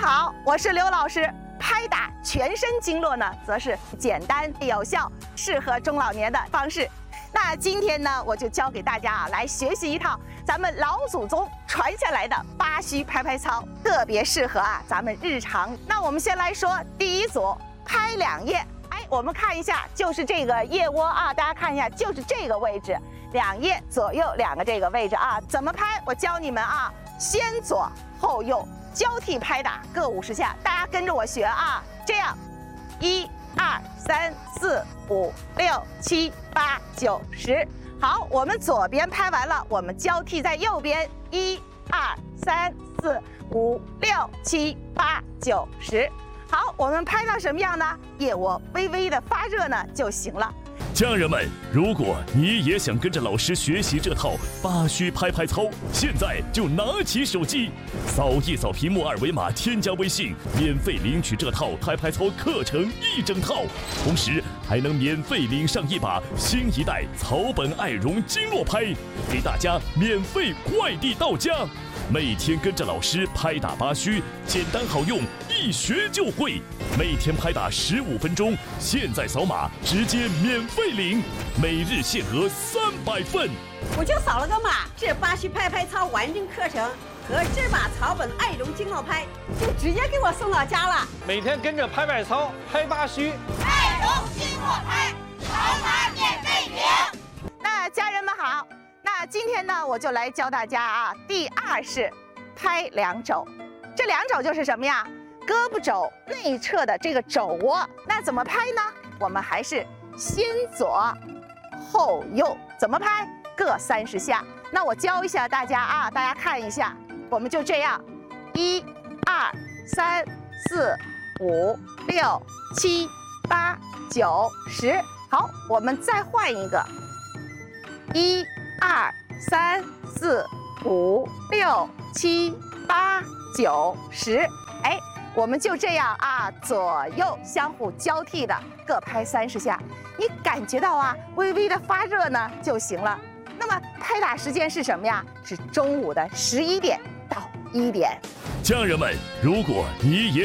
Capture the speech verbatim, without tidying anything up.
好，我是刘老师。拍打全身经络呢，则是简单有效、适合中老年的方式。那今天呢，我就教给大家啊，来学习一套咱们老祖宗传下来的八虚拍拍操，特别适合啊咱们日常。那我们先来说第一组，拍两腋。哎，我们看一下，就是这个腋窝啊，大家看一下，就是这个位置，两腋左右两个这个位置啊，怎么拍？我教你们啊，先左后右。交替拍打各五十下，大家跟着我学啊！这样，一、二、三、四、五、六、七、八、九、十。好，我们左边拍完了，我们交替在右边，一、二、三、四、五、六、七、八、九、十。好，我们拍到什么样呢？腋窝微微的发热呢就行了。 家人们，如果你也想跟着老师学习这套八虚拍拍操，现在就拿起手机，扫一扫屏幕二维码，添加微信，免费领取这套拍拍操课程一整套，同时还能免费领上一把新一代草本爱绒经络拍，给大家免费快递到家。每天跟着老师拍打八虚，简单好用，一学就会。每天拍打十五分钟，现在扫码直接免费领，每日限额三百份。 我就扫了个码，这八虚拍拍操完整课程和这把草本爱绒经络拍就直接给我送到家了。 每天跟着拍拍操，拍八虚， 爱绒经络拍，扫码免费领。 那家人们好。那今天呢，我就来教大家啊，第二式拍两肘。这两肘就是什么呀？胳膊肘内侧的这个肘窝。那怎么拍呢？我们还是先左后右，怎么拍？各三十下。那我教一下大家啊，大家看一下，我们就这样，一、二、三、四、五、六、七、八、九、十。好，我们再换一个，一。二三四五六七八九十，哎，我们就这样啊，左右相互交替的各拍三十下，你感觉到啊微微的发热呢就行了。那么拍打时间是什么呀？是中午的十一点到一点。 家人们，如果你也